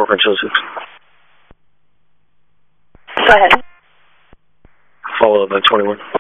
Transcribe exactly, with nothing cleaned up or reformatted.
French oh six. Go ahead. Follow up by twenty-one.